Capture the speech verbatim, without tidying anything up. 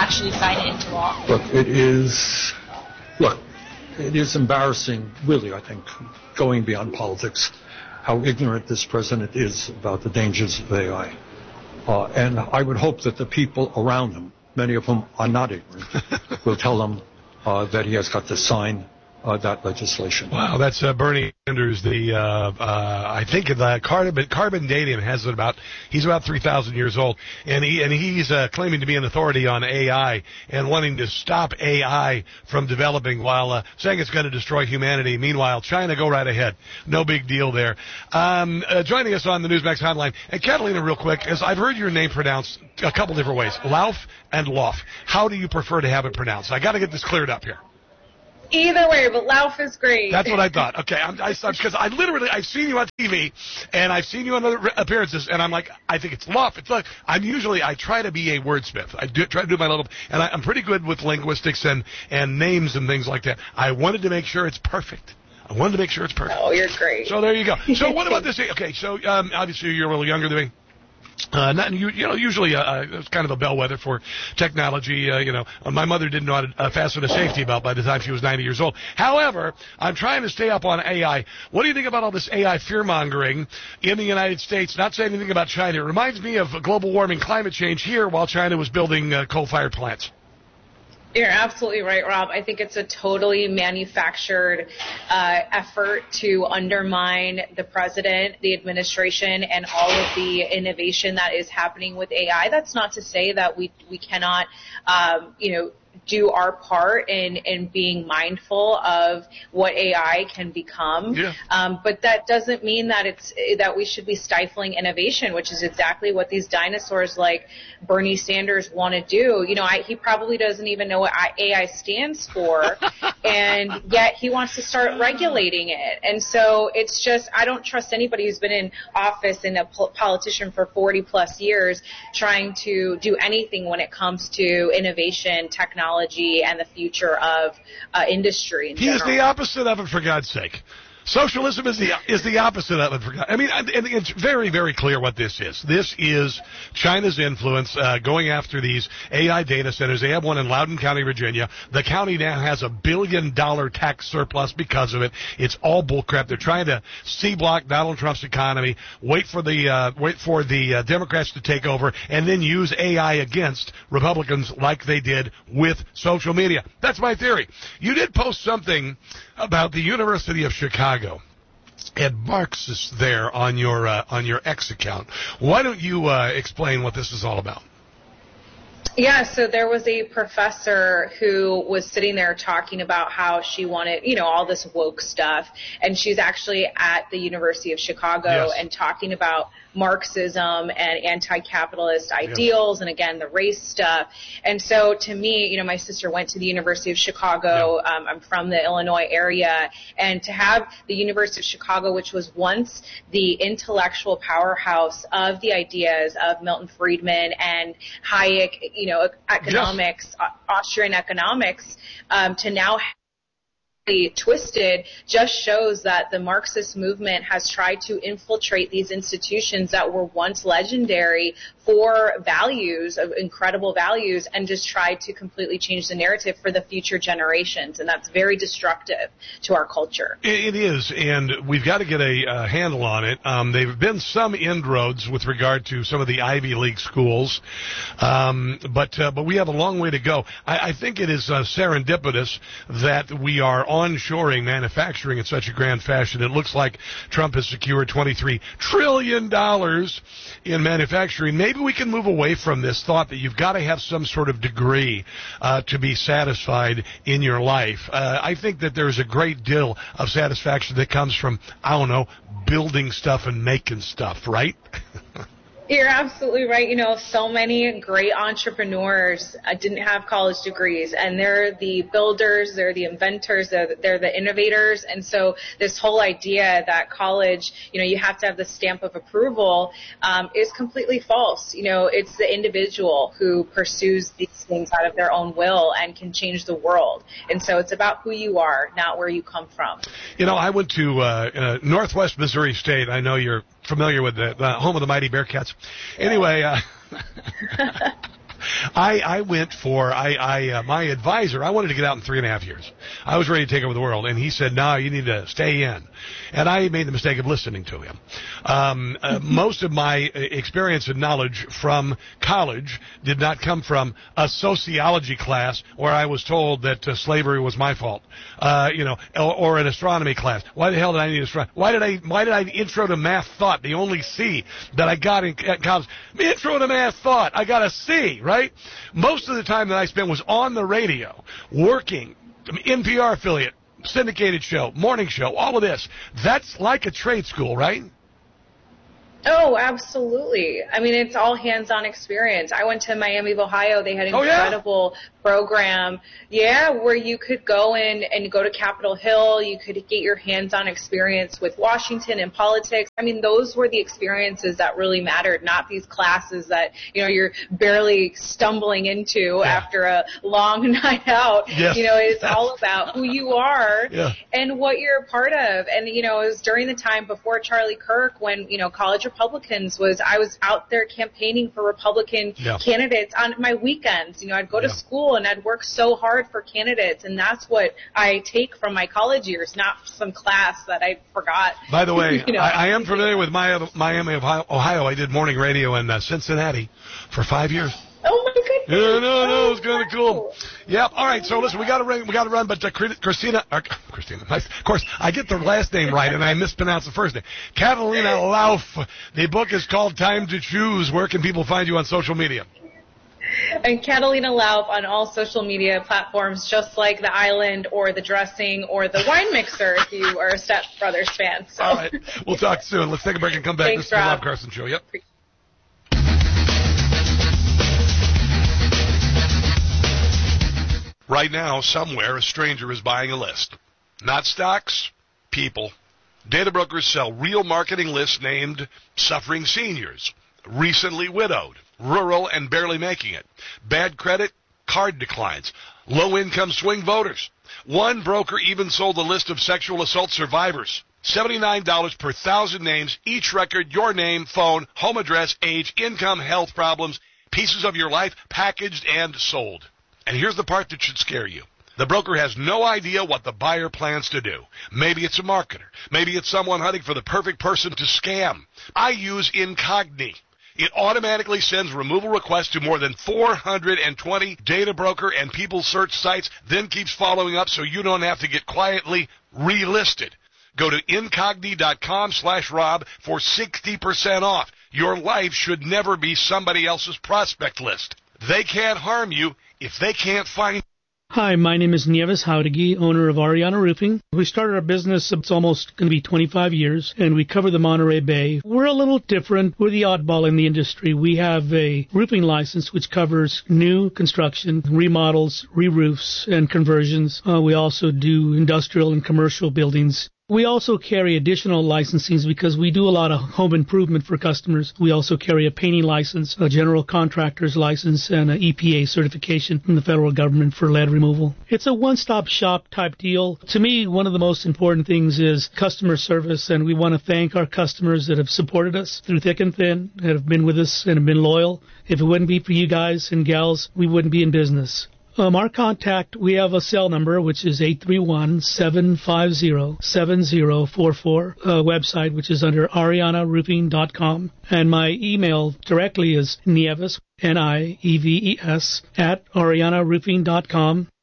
actually sign it into law? Look, it is, look, it is embarrassing, really, I think, going beyond politics, how ignorant this president is about the dangers of A I. Uh, and I would hope that the people around him, many of whom are not ignorant, will tell him uh, that he has got to sign Uh, that legislation. Wow, that's uh, Bernie Sanders. The uh, uh, I think the carbon carbon dating has it about he's about three thousand years old, and he and he's uh, claiming to be an authority on A I and wanting to stop A I from developing while uh, saying it's going to destroy humanity. Meanwhile, China, go right ahead, no big deal there. Um, uh, joining us on the Newsmax hotline, and Catalina, real quick, as I've heard your name pronounced a couple different ways, Lauf and Lof. How do you prefer to have it pronounced? I got to get this cleared up here. Either way, but Lauf is great. That's what I thought. Okay, I'm, I because I literally I've seen you on T V and I've seen you on other appearances, and I'm like, I think it's Lauf. It's like I'm usually I try to be a wordsmith. I do try to do my little, and I, I'm pretty good with linguistics and and names and things like that. I wanted to make sure it's perfect. I wanted to make sure it's perfect. Oh, you're great. So there you go. So what about this? Okay, so um, obviously you're a little younger than me. Uh, not, you, you know, usually uh, it's kind of a bellwether for technology. Uh, you know, my mother didn't know how to uh, fasten a safety belt by the time she was ninety years old. However, I'm trying to stay up on A I. What do you think about all this A I fear-mongering in the United States? Not saying anything about China. It reminds me of global warming, climate change here while China was building uh, coal-fired plants. You're absolutely right, Rob. I think it's a totally manufactured uh, effort to undermine the president, the administration, and all of the innovation that is happening with A I. That's not to say that we we cannot, um, you know, do our part in, in being mindful of what A I can become. Yeah. Um, but that doesn't mean that it's that we should be stifling innovation, which is exactly what these dinosaurs like Bernie Sanders want to do. You know, I, he probably doesn't even know what A I stands for, and yet he wants to start regulating it. And so it's just, I don't trust anybody who's been in office and a po- politician for forty plus years trying to do anything when it comes to innovation, technology, and the future of uh, industry in He's general. the opposite of it, for God's sake. Socialism is the is the opposite of it. For God. I mean, and it's very, very clear what this is. This is China's influence uh, going after these A I data centers. They have one in Loudoun County, Virginia. The county now has a billion dollar tax surplus because of it. It's all bullcrap. They're trying to C-block Donald Trump's economy, wait for the uh, wait for the uh, Democrats to take over, and then use A I against Republicans like they did with social media. That's my theory. You did post something about the University of Chicago and Marxists there on your uh, on your X account. Why don't you uh, explain what this is all about? Yeah, so there was a professor who was sitting there talking about how she wanted, you know, all this woke stuff, and she's actually at the University of Chicago Yes. and talking about Marxism and anti-capitalist ideals, and again, the race stuff. And so to me, you know, my sister went to the University of Chicago. Yeah. Um, I'm from the Illinois area, and to have the University of Chicago, which was once the intellectual powerhouse of the ideas of Milton Friedman and Hayek, you know, economics, yes. Austrian economics, um, to now twisted, just shows that the Marxist movement has tried to infiltrate these institutions that were once legendary for values, of incredible values, and just tried to completely change the narrative for the future generations. And that's very destructive to our culture. It is, and we've got to get a uh, handle on it. Um, there have been some inroads with regard to some of the Ivy League schools, um, but uh, but we have a long way to go. I, I think it is uh, serendipitous that we are onshoring manufacturing in such a grand fashion. It looks like Trump has secured twenty-three trillion dollars in manufacturing. Maybe we can move away from this thought that you've got to have some sort of degree uh, to be satisfied in your life. Uh, I think that there's a great deal of satisfaction that comes from, I don't know, building stuff and making stuff, right? You're absolutely right. You know, so many great entrepreneurs uh, didn't have college degrees, and they're the builders, they're the inventors, they're, they're the innovators. And so this whole idea that college, you know, you have to have the stamp of approval um, is completely false. You know, it's the individual who pursues these things out of their own will and can change the world. And so it's about who you are, not where you come from. You know, I went to uh, uh, Northwest Missouri State. I know you're familiar with the, the home of the mighty Bearcats. Anyway, uh, I, I went for, I, I uh, my advisor, I wanted to get out in three and a half years. I was ready to take over the world, and he said, no, you need to stay in. And I made the mistake of listening to him. Um, uh, most of my experience and knowledge from college did not come from a sociology class where I was told that uh, slavery was my fault, uh, you know, or, or an astronomy class. Why the hell did I need astronomy? Why did I, why did I intro to math thought, the only C that I got in college? Intro to math thought, I got a C, right? Most of the time that I spent was on the radio, working, N P R affiliate, syndicated show, morning show, all of this. That's like a trade school, right? Oh, absolutely. I mean, it's all hands-on experience. I went to Miami of Ohio. They had an oh, incredible yeah? program, yeah, where you could go in and go to Capitol Hill. You could get your hands-on experience with Washington and politics. I mean, those were the experiences that really mattered, not these classes that, you know, you're barely stumbling into yeah. after a long night out. Yes. You know, it's all about who you are yeah. and what you're a part of. And, you know, it was during the time before Charlie Kirk when, you know, college Republicans was, I was out there campaigning for Republican yeah. candidates on my weekends. You know, I'd go to yeah. school and I'd work so hard for candidates, and that's what I take from my college years, not some class that I forgot. By the way, you know, I, I am familiar with Miami of Ohio. I did morning radio in uh, Cincinnati for five years. Oh my goodness! Yeah, no, no, it was kind of wow. cool. Yep. All right. So listen, we got to run. We got to run. But uh, Christina, uh, Christina, of course, I get the last name right and I mispronounce the first name. Catalina Lauf. The book is called Time to Choose. Where can people find you on social media? And Catalina Lauf on all social media platforms, just like The Island or The Dressing or The Wine Mixer if you are a Step Brothers fan. So. All right. We'll talk soon. Let's take a break and come back. Thanks, This is the Rob. Rob Carson Show. Yep. Right now, somewhere, a stranger is buying a list. Not stocks, people. Data brokers sell real marketing lists named Suffering Seniors, Recently Widowed, Rural and Barely Making It, Bad Credit, Card Declines, Low-Income Swing Voters. One broker even sold a list of sexual assault survivors. seventy-nine dollars per thousand names, each record, your name, phone, home address, age, income, health problems, pieces of your life, packaged and sold. And here's the part that should scare you. The broker has no idea what the buyer plans to do. Maybe it's a marketer. Maybe it's someone hunting for the perfect person to scam. I use Incogni. It automatically sends removal requests to more than four hundred twenty data broker and people search sites, then keeps following up so you don't have to get quietly relisted. Go to Incogni.com slash Rob for sixty percent off. Your life should never be somebody else's prospect list. They can't harm you if they can't find. Hi, my name is Nieves Haudegi, owner of Ariana Roofing. We started our business, it's almost going to be twenty-five years, and we cover the Monterey Bay. We're a little different. We're the oddball in the industry. We have a roofing license which covers new construction, remodels, re-roofs, and conversions. Uh, we also do industrial and commercial buildings. We also carry additional licensings because we do a lot of home improvement for customers. We also carry a painting license, a general contractor's license, and an E P A certification from the federal government for lead removal. It's a one-stop shop type deal. To me, one of the most important things is customer service, and we want to thank our customers that have supported us through thick and thin, that have been with us and have been loyal. If it wouldn't be for you guys and gals, we wouldn't be in business. Um, our contact, we have a cell number, which is eight three one, seven five zero, seven zero four four, a website, which is under ariana roofing dot com. And my email directly is Nieves, N I E V E S, at ariana roofing dot com.